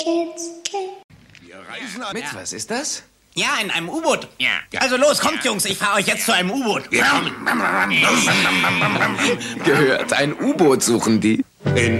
Wir reisen mit, was ist das? Ja, in einem U-Boot. Ja. Also los, kommt Jungs, ich fahre euch jetzt zu einem U-Boot. Gehört, ein U-Boot suchen die.